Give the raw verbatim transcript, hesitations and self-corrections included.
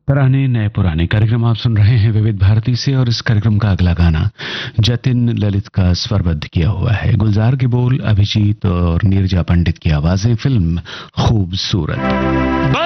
पुराने नए पुराने कार्यक्रम आप सुन रहे हैं विविध भारती से। और इस कार्यक्रम का अगला गाना जतिन ललित का स्वरबद्ध किया हुआ है। गुलजार के बोल, अभिजीत और नीरजा पंडित की आवाजें। फिल्म खूबसूरत।